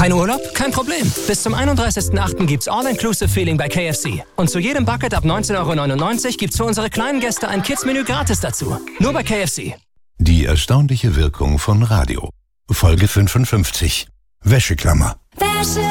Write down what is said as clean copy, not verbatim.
Kein Urlaub? Kein Problem. Bis zum 31.08. gibt's All-Inclusive-Feeling bei KFC. Und zu jedem Bucket ab 19,99 € gibt's für unsere kleinen Gäste ein Kids-Menü gratis dazu. Nur bei KFC. Die erstaunliche Wirkung von Radio. Folge 55. Wäscheklammer.